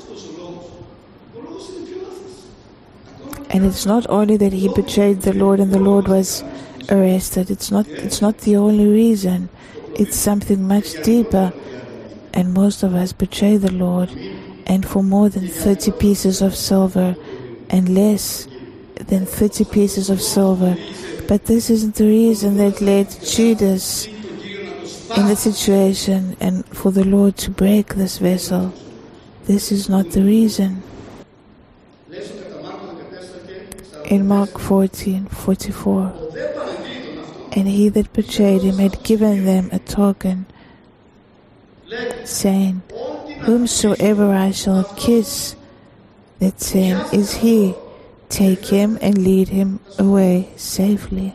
And it's not only that he betrayed the Lord and the Lord was arrested. It's not the only reason. It's something much deeper. And most of us betray the Lord, and for more than 30 pieces of silver and less than 30 pieces of silver. But this isn't the reason that led Judas in the situation and for the Lord to break this vessel. This is not the reason. In Mark 14:44, and he that betrayed him had given them a token, saying, whomsoever I shall kiss, that same is he. Take him and lead him away safely.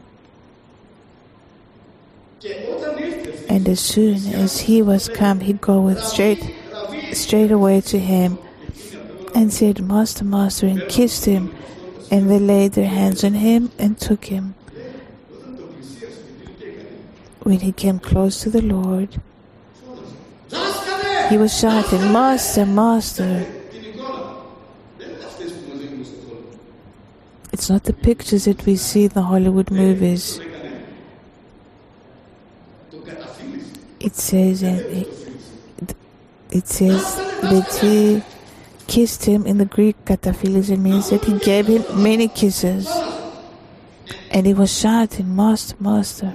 And as soon as he was come, he goeth straight away to him, and said, Master, Master, and kissed him. And they laid their hands on him and took him. When he came close to the Lord, he was shouting, Master, Master. It's not the pictures that we see in the Hollywood movies. It says that he kissed him. In the Greek, kataphilis, it means that he gave him many kisses. And he was shouting, Master, Master.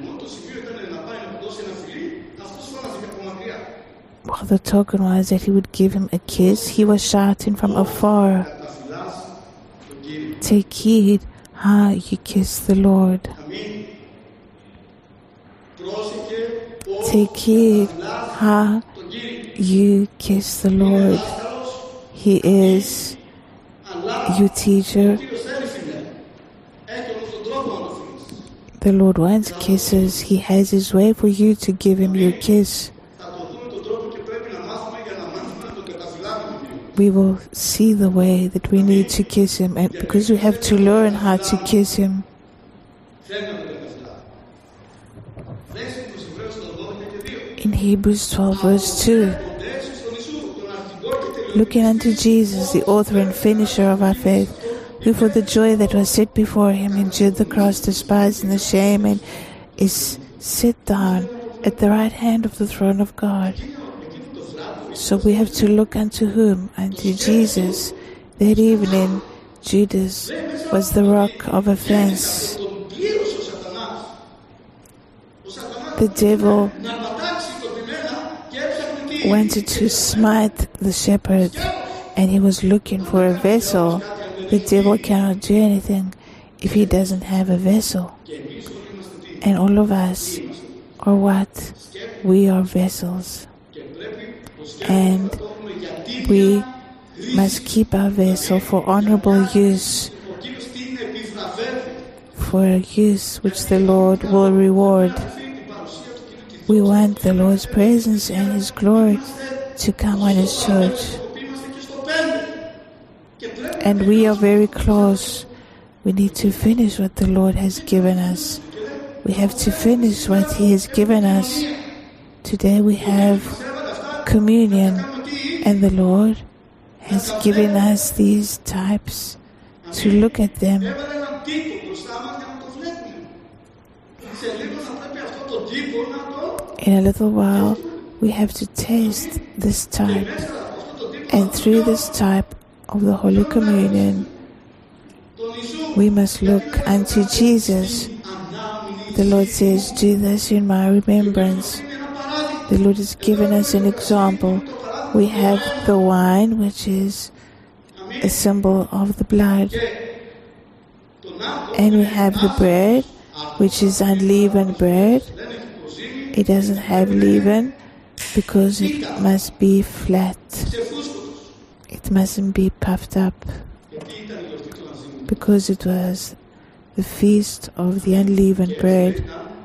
Well, the token was that he would give him a kiss. He was shouting from afar, take heed how you kiss the Lord. Take heed how you kiss the Lord. He is your teacher. The Lord wants kisses. He has His way for you to give Him your kiss. We will see the way that we need to kiss Him, and because we have to learn how to kiss Him. In Hebrews 12 verse 2, looking unto Jesus, the author and finisher of our faith, who for the joy that was set before Him endured the cross, despising the shame, and is set down at the right hand of the throne of God. So we have to look unto whom? Unto Jesus. That evening, Judas was the rock of offense. The devil wanted to smite the shepherd, and he was looking for a vessel. The devil cannot do anything if he doesn't have a vessel. And all of us are what? We are vessels. And we must keep our vessel for honorable use, for a use which the Lord will reward. We want the Lord's presence and His glory to come on His church. And we are very close. We need to finish what the Lord has given us. We have to finish what He has given us. Today we have communion, and the Lord has given us these types to look at them. In a little while, we have to taste this type, and through this type of the Holy Communion, we must look unto Jesus. The Lord says, do this in my remembrance. The Lord has given us an example. We have the wine, which is a symbol of the blood. And we have the bread, which is unleavened bread. It doesn't have leaven because it must be flat. It mustn't be puffed up, because it was the feast of the unleavened bread.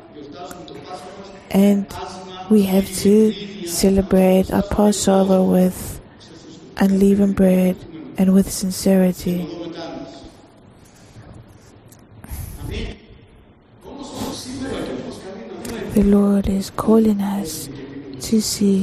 And we have to celebrate our Passover with unleavened bread and with sincerity. The Lord is calling us to see